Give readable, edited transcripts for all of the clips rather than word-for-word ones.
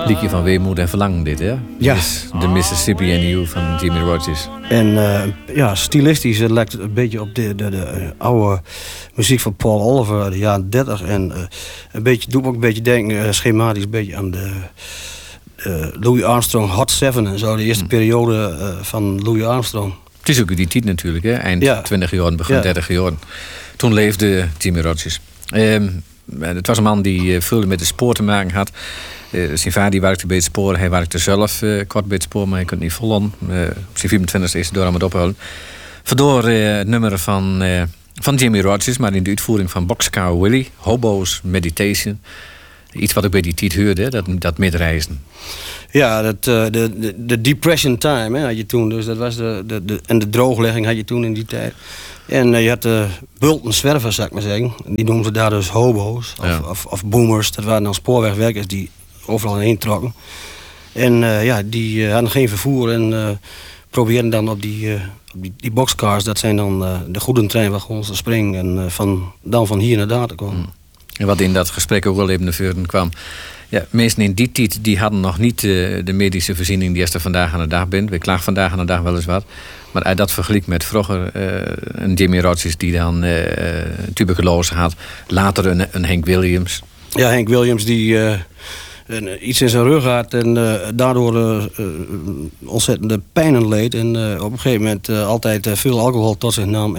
Liedje van weemoed en verlangen dit, hè? Ja. De Mississippi and You van Jimmy Rogers. En stilistisch lijkt het een beetje op de oude muziek van Paul Oliver uit de jaren 30. En doet me ook een beetje denken, schematisch een beetje aan de Louis Armstrong Hot 7 en zo. De eerste periode van Louis Armstrong. Het is ook die tijd natuurlijk, hè? Eind 20 jaar, begin 30 jaar. Toen leefde Jimmy Rogers. Het was een man die veel met de spoor te maken had. Zijn vader werkte bij het spoor. Hij werkte zelf kort bij het spoor, maar hij kon niet vol aan. Op zijn 24e is hij door aan het ophouden. Waardoor het nummer van Jimmy Rogers, maar in de uitvoering van Boxcar Willie, Hobo's Meditation. Iets wat ik bij die tijd hoorde, dat midreizen. Ja, de Depression Time had je toen. Dus dat was en de drooglegging had je toen in die tijd. En je had de bulten zwervers, zou ik maar zeggen. Die noemden ze daar dus hobo's of boomers. Dat waren dan spoorwegwerkers die overal heen trokken. En die hadden geen vervoer en probeerden dan op die boxcars, dat zijn dan de goederentreinwagons, te springen en van hier naar daar te komen. En wat in dat gesprek ook wel even naar voren kwam. Ja, mensen in die tijd die hadden nog niet de medische voorziening die er vandaag aan de dag bent. We klagen vandaag aan de dag wel eens wat. Maar uit dat vergelijk met vroeger een Jimmy Rogers die dan tuberculose had. Later een Hank Williams. Ja, Hank Williams die iets in zijn rug had en daardoor ontzettende pijnen leed. En op een gegeven moment altijd veel alcohol tot zich nam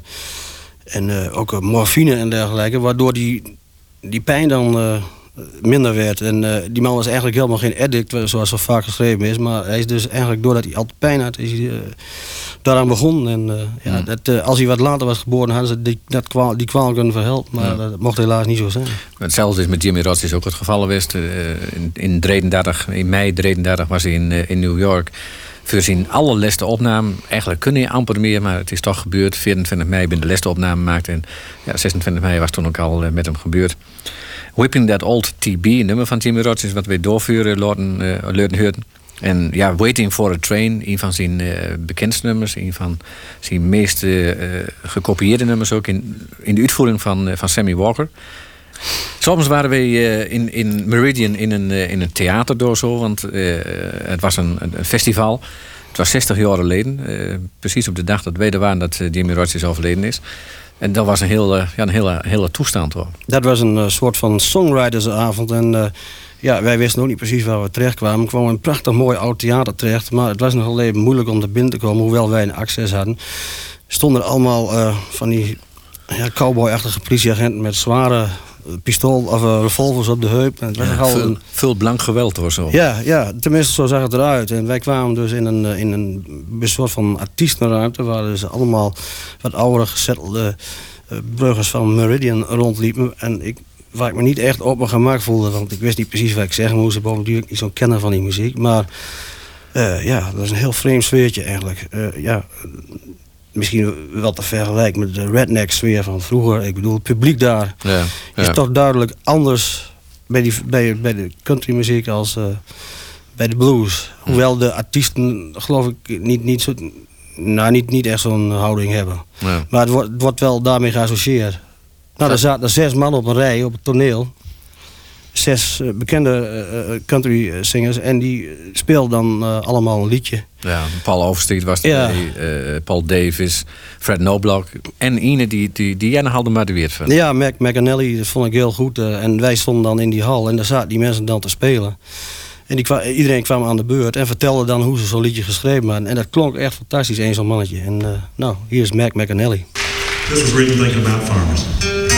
en ook morfine en dergelijke. Waardoor die pijn dan minder werd. En die man was eigenlijk helemaal geen addict, zoals zo vaak geschreven is. Maar hij is dus eigenlijk, doordat hij altijd pijn had, is hij daaraan begonnen. En als hij wat later was geboren, hadden ze die kwaal kunnen verhelpen. Maar dat mocht helaas niet zo zijn. Hetzelfde is met Jimmy Rogers ook het geval geweest. In mei 33 was hij in New York. Voor zijn allerlaatste opname, eigenlijk kun je amper meer, maar het is toch gebeurd. 24 mei ben de laatste opname gemaakt en 26 mei was toen ook al met hem gebeurd. Whipping That Old TB, een nummer van Jimmy Rogers, wat we doorvuren laten horen. En ja, Waiting for a Train, een van zijn bekendste nummers, een van zijn meest gekopieerde nummers ook in de uitvoering van Sammy Walker. Soms waren we in Meridian in een theater door zo, want het was een festival. Het was 60 jaar geleden, precies op de dag dat we er waren dat Jimmy Rogers overleden is. En dat was een hele toestand hoor. Dat was een soort van songwritersavond en wij wisten ook niet precies waar we terecht kwamen. We kwamen in een prachtig mooi oud theater terecht, maar het was nogal even moeilijk om er binnen te komen, hoewel wij een access hadden. Stonden er allemaal van die cowboyachtige politieagenten met zware pistool of revolvers op de heup. En het was veel blank geweld hoor zo. Ja, tenminste zo zag het eruit. En wij kwamen dus in een soort van artiestenruimte waar dus allemaal wat oudere gezettelde burgers van Meridian rondliepen. En waar ik me niet echt op mijn gemak voelde, want ik wist niet precies wat ik zeggen moest. Bovendien ik niet zo'n kenner van die muziek. Maar dat is een heel vreemd sfeertje eigenlijk. Misschien wel te vergelijken met de redneck sfeer van vroeger. Ik bedoel, het publiek daar is toch duidelijk anders bij de countrymuziek als bij de blues. Hoewel de artiesten, geloof ik, niet echt zo'n houding hebben. Ja. Maar het wordt wel daarmee geassocieerd. Nou, er zaten 6 mannen op een rij op het toneel. 6 bekende country singers en die speelden dan allemaal een liedje. Ja, Paul Overstreet was er, Paul Davis, Fred Noblock en ene die jij nog maar de weer van. Ja, Mac McAnally, dat vond ik heel goed. En wij stonden dan in die hal en daar zaten die mensen dan te spelen. En iedereen kwam aan de beurt en vertelde dan hoe ze zo'n liedje geschreven hadden. En dat klonk echt fantastisch, zo'n mannetje. En hier is Mac McAnally. This was written thinking about farmers.